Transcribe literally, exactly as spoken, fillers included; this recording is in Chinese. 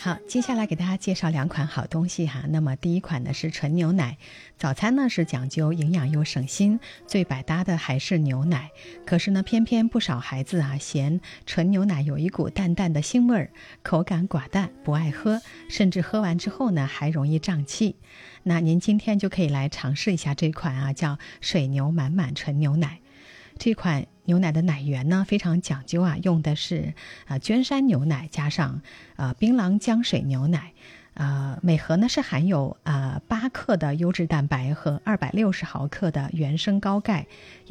好，接下来给大家介绍两款好东西哈。那么第一款呢是纯牛奶，早餐呢是讲究营养又省心，最百搭的还是牛奶。可是呢，偏偏不少孩子啊嫌纯牛奶有一股淡淡的腥味儿，口感寡淡，不爱喝，甚至喝完之后呢还容易胀气。那您今天就可以来尝试一下这款啊，叫水牛满满纯牛奶。这款牛奶的奶源呢非常讲究啊，用的是啊娟山牛奶加上呃槟榔浆水牛奶，呃每盒呢是含有啊八克的优质蛋白和二百六十毫克的原生高钙。